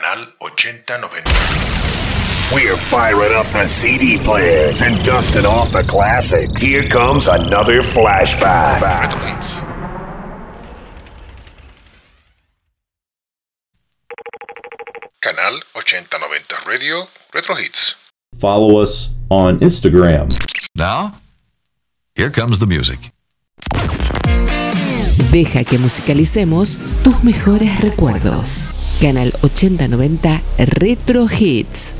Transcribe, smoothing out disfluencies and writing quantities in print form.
Canal 8090. We're firing up the CD players and dusting off the classics. Here comes another flashback. Retro Hits. Canal 8090 Radio Retro Hits. Follow us on Instagram. Now, here comes the music. Deja que musicalicemos tus mejores recuerdos. Canal 8090 Retro Hits.